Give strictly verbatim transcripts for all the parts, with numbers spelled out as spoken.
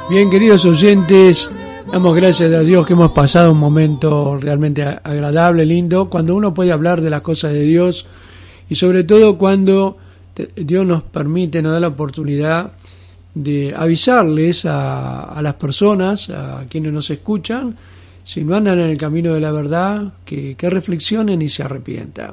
Bien, queridos oyentes, damos gracias a Dios que hemos pasado un momento realmente agradable, lindo, cuando uno puede hablar de las cosas de Dios y sobre todo cuando Dios nos permite, nos da la oportunidad de avisarles a, a las personas, a quienes nos escuchan, si no andan en el camino de la verdad, que, que reflexionen y se arrepientan.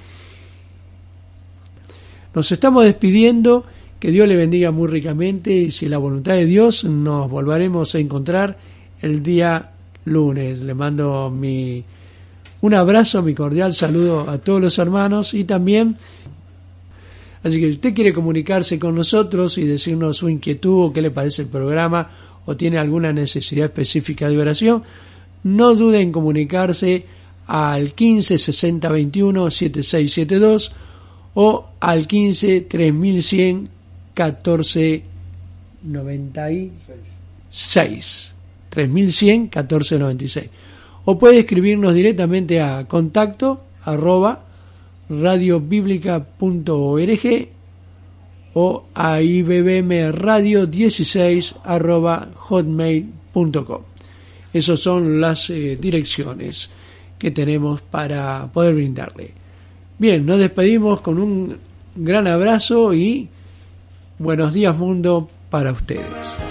Nos estamos despidiendo. Que Dios le bendiga muy ricamente y si la voluntad de Dios nos volveremos a encontrar el día lunes. Le mando mi un abrazo, mi cordial saludo a todos los hermanos y también, así que si usted quiere comunicarse con nosotros y decirnos su inquietud o qué le parece el programa o tiene alguna necesidad específica de oración, no dude en comunicarse al quince sesenta veintiuno setenta y seis setenta y dos o al quince tres mil cien catorce noventa y seis tres mil cien catorce noventa y seis o puede escribirnos directamente a contacto arroba radiobiblica punto org o a ibbmradio dieciséis arroba hotmail punto com. Esas son las eh, direcciones que tenemos para poder brindarle. Bien, nos despedimos con un gran abrazo y buenos días mundo para ustedes.